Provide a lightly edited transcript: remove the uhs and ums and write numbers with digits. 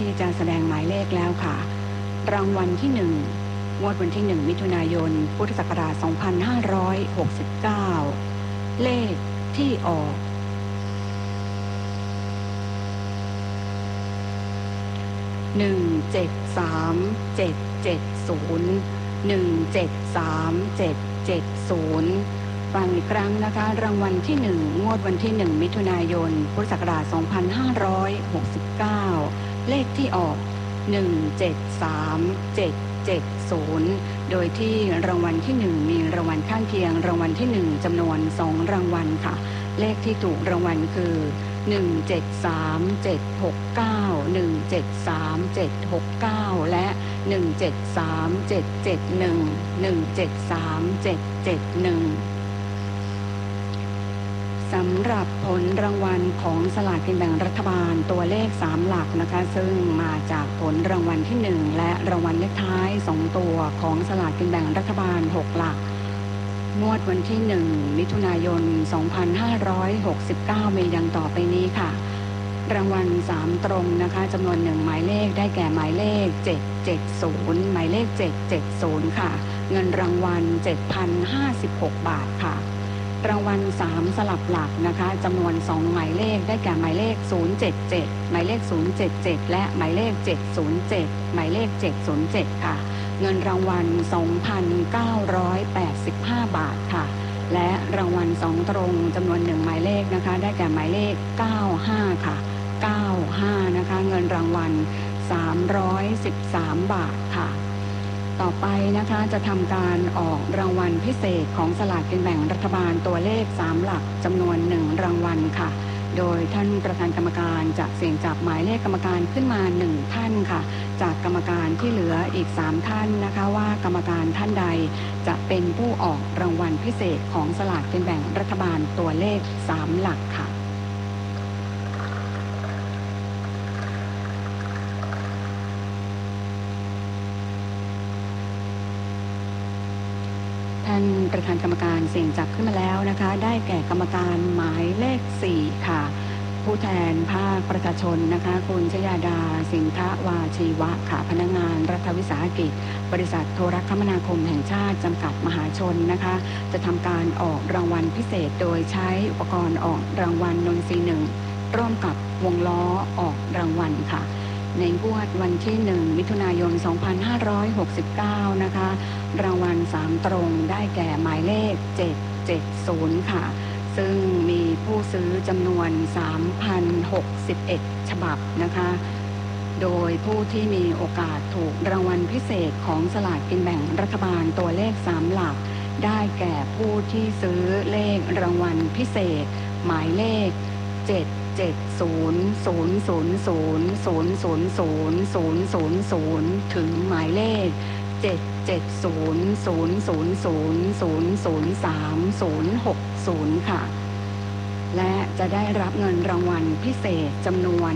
ที่จะแสดงหมายเลขแล้วค่ะรางวัลที่1งวดวันที่1มิถุนายนพุทธศักราช2569เลขที่ออก1737770 ฟังอีกครั้งนะคะรางวัลที่1งวดวันที่1มิถุนายนพุทธศักราช2569เลขที่ออก1737770โดยที่รางวัลที่1มีรางวัลข้างเคียงรางวัลที่1จำนวน2รางวัลค่ะเลขที่ถูกรางวัลคือ173769 173769และ173771 173771สำหรับผลรางวัลของสลากกินแบ่งรัฐบาลตัวเลข3หลักนะคะซึ่งมาจากผลรางวัลที่1และรางวัลเลขท้าย2ตัวของสลากกินแบ่งรัฐบาล6หลักงวดวันที่1มิถุนายน2569มีดังต่อไปนี้ค่ะรางวัล3ตรงนะคะจำนวน1หมายเลขได้แก่หมายเลข770หมายเลข770ค่ะเงินรางวัล 7,056 บาทค่ะรางวัล3สลับหลักนะคะจำนวน2หมายเลขได้แก่หมายเลข077หมายเลข077และหมายเลข707หมายเลข707ค่ะเงินรางวัล 2,985 บาทค่ะและรางวัล2ตรงจำนวน1หมายเลขนะคะได้แก่หมายเลข95ค่ะ95นะคะเงินรางวัล313 บาทค่ะต่อไปนะคะจะทำการออกรางวัลพิเศษของสลากกินแบ่งรัฐบาลตัวเลข3หลักจำนวน1รางวัลค่ะโดยท่านประธานกรรมการจะเสี่ยงจับหมายเลขกรรมการขึ้นมา1ท่านค่ะจากกรรมการที่เหลืออีก3ท่านนะคะว่ากรรมการท่านใดจะเป็นผู้ออกรางวัลพิเศษของสลากกินแบ่งรัฐบาลตัวเลข3หลักค่ะท่านประธานกรรมการเสี่ยงจับขึ้นมาแล้วนะคะได้แก่กรรมการหมายเลข4ค่ะผู้แทนภาคประชาชนนะคะคุณชยาดาสินทวาชีวะค่ะพนักงานรัฐวิสาหกิจบริษัทโทรคมนาคมแห่งชาติจำกัดมหาชนนะคะจะทำการออกรางวัลพิเศษโดยใช้อุปกรณ์ออกรางวัลนนทรี1ร่วมกับวงล้อออกรางวัลค่ะในงวดวันที่1มิถุนายน2569นะคะรางวัล3ตรงได้แก่หมายเลข770ค่ะซึ่งมีผู้ซื้อจำนวน 3,061 ฉบับนะคะโดยผู้ที่มีโอกาสถูกรางวัลพิเศษของสลากกินแบ่งรัฐบาลตัวเลข3หลักได้แก่ผู้ที่ซื้อเลขรางวัลพิเศษหมายเลข77000000000ถึงหมายเลข7700000003060ค่ะและจะได้รับเงินรางวัลพิเศษจำนวน